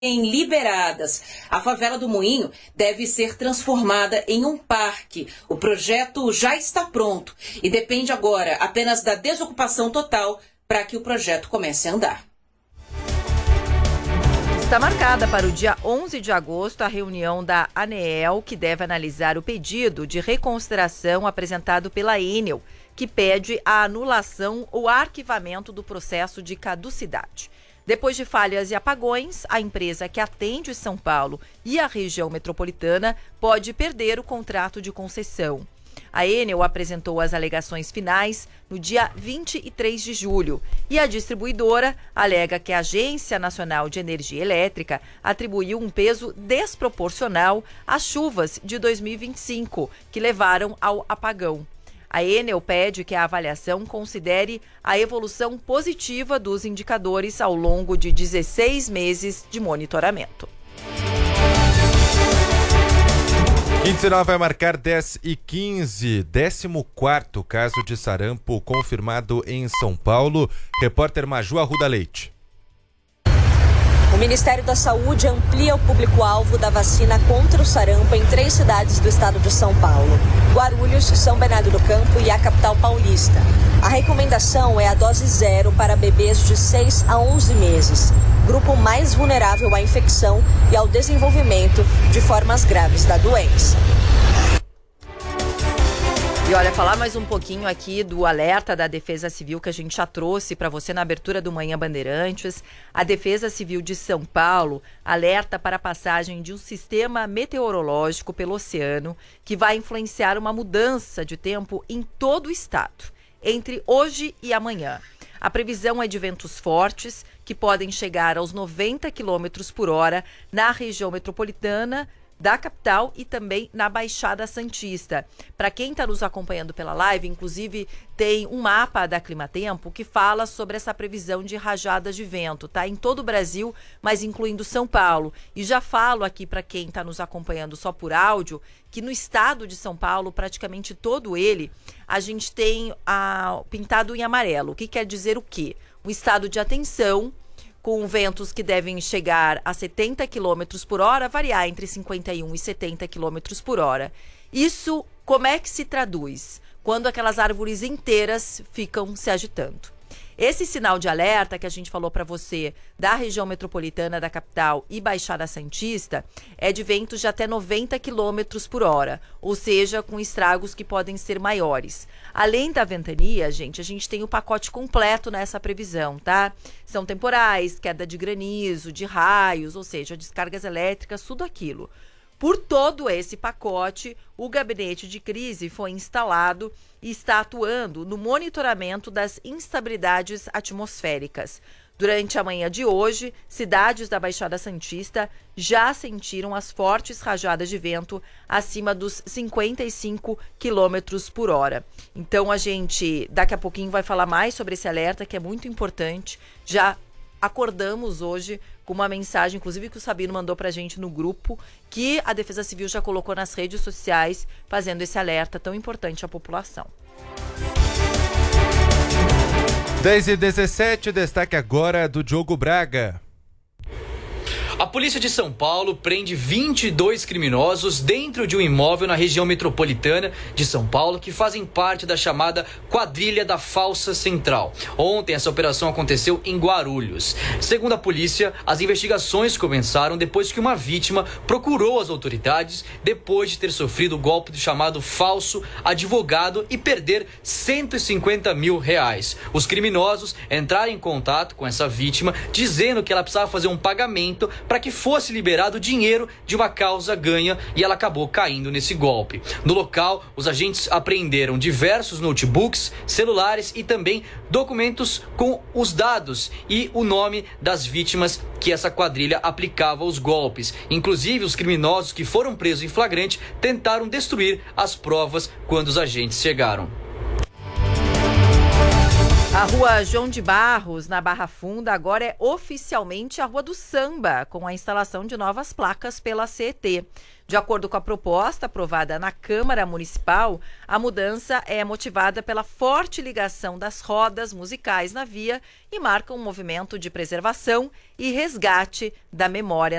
liberadas. A favela do Moinho deve ser transformada em um parque. O projeto já está pronto e depende agora apenas da desocupação total para que o projeto comece a andar. Está marcada para o dia 11 de agosto a reunião da ANEEL, que deve analisar o pedido de reconsideração apresentado pela Enel, que pede a anulação ou arquivamento do processo de caducidade. Depois de falhas e apagões, a empresa que atende São Paulo e a região metropolitana pode perder o contrato de concessão. A Enel apresentou as alegações finais no dia 23 de julho e a distribuidora alega que a Agência Nacional de Energia Elétrica atribuiu um peso desproporcional às chuvas de 2025, que levaram ao apagão. A Enel pede que a avaliação considere a evolução positiva dos indicadores ao longo de 16 meses de monitoramento. Quinzenal vai marcar 10h15, 14º caso de sarampo confirmado em São Paulo. Repórter Maju Arruda Leite. O Ministério da Saúde amplia o público-alvo da vacina contra o sarampo em 3 cidades do estado de São Paulo: Guarulhos, São Bernardo do Campo e a capital paulista. A recomendação é a dose 0 para bebês de 6 a 11 meses, grupo mais vulnerável à infecção e ao desenvolvimento de formas graves da doença. E olha, falar mais um pouquinho aqui do alerta da Defesa Civil que a gente já trouxe para você na abertura do Manhã Bandeirantes. A Defesa Civil de São Paulo alerta para a passagem de um sistema meteorológico pelo oceano que vai influenciar uma mudança de tempo em todo o estado, entre hoje e amanhã. A previsão é de ventos fortes que podem chegar aos 90 km por hora na região metropolitana da capital e também na Baixada Santista. Para quem está nos acompanhando pela live, inclusive tem um mapa da Climatempo que fala sobre essa previsão de rajadas de vento, tá? Em todo o Brasil, mas incluindo São Paulo. E já falo aqui para quem está nos acompanhando só por áudio, que no estado de São Paulo, praticamente todo ele, a gente tem pintado em amarelo. O que quer dizer o quê? Um estado de atenção, com ventos que devem chegar a 70 km por hora, variar entre 51 e 70 km por hora. Isso, como é que se traduz? Quando aquelas árvores inteiras ficam se agitando. Esse sinal de alerta que a gente falou para você da região metropolitana da capital e Baixada Santista é de ventos de até 90 km por hora, ou seja, com estragos que podem ser maiores. Além da ventania, gente, a gente tem o pacote completo nessa previsão, tá? São temporais, queda de granizo, de raios, ou seja, descargas elétricas, tudo aquilo. Por todo esse pacote, o gabinete de crise foi instalado e está atuando no monitoramento das instabilidades atmosféricas. Durante a manhã de hoje, cidades da Baixada Santista já sentiram as fortes rajadas de vento acima dos 55 km por hora. Então, a gente daqui a pouquinho vai falar mais sobre esse alerta, que é muito importante. Já acordamos hoje com uma mensagem, inclusive que o Sabino mandou pra gente no grupo, que a Defesa Civil já colocou nas redes sociais, fazendo esse alerta tão importante à população. 10h17, destaque agora do Diogo Braga. A polícia de São Paulo prende 22 criminosos dentro de um imóvel na região metropolitana de São Paulo que fazem parte da chamada quadrilha da Falsa Central. Ontem essa operação aconteceu em Guarulhos. Segundo a polícia, as investigações começaram depois que uma vítima procurou as autoridades depois de ter sofrido o golpe do chamado falso advogado e perder R$150 mil. Os criminosos entraram em contato com essa vítima dizendo que ela precisava fazer um pagamento para que fosse liberado dinheiro de uma causa ganha e ela acabou caindo nesse golpe. No local, os agentes apreenderam diversos notebooks, celulares e também documentos com os dados e o nome das vítimas que essa quadrilha aplicava os golpes. Inclusive, os criminosos que foram presos em flagrante tentaram destruir as provas quando os agentes chegaram. A rua João de Barros, na Barra Funda, agora é oficialmente a Rua do Samba, com a instalação de novas placas pela CET. De acordo com a proposta aprovada na Câmara Municipal, a mudança é motivada pela forte ligação das rodas musicais na via e marca um movimento de preservação e resgate da memória